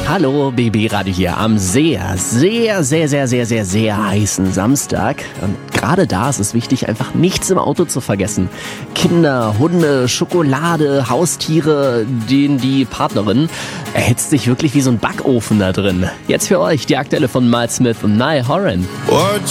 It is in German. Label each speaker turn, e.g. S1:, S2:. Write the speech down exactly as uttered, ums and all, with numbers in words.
S1: Hallo, B B Radio hier am sehr, sehr, sehr, sehr, sehr, sehr, sehr heißen Samstag. Und gerade da ist es wichtig, einfach nichts im Auto zu vergessen. Kinder, Hunde, Schokolade, Haustiere, den die Partnerin erhitzt sich wirklich wie so ein Backofen da drin. Jetzt für euch die aktuelle von Miles Smith und Niall Horan.